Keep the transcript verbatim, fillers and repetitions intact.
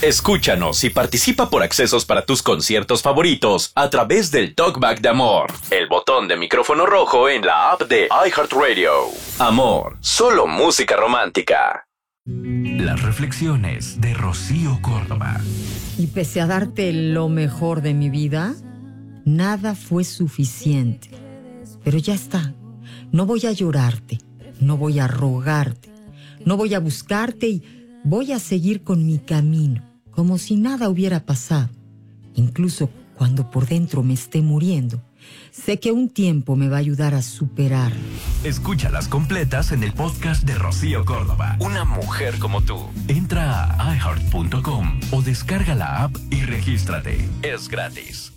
Escúchanos y participa por accesos para tus conciertos favoritos a través del Talkback de Amor, el botón de micrófono rojo en la app de iHeartRadio. Amor, solo música romántica. Las reflexiones de Rocío Córdoba. Y pese a darte lo mejor de mi vida, nada fue suficiente. Pero ya está. No voy a llorarte, no voy a rogarte, no voy a buscarte y voy a seguir con mi camino, como si nada hubiera pasado. Incluso cuando por dentro me esté muriendo, sé que un tiempo me va a ayudar a superar. Escúchalas completas en el podcast de Rocío Córdoba. Una mujer como tú. Entra a i heart punto com o descarga la app y regístrate. Es gratis.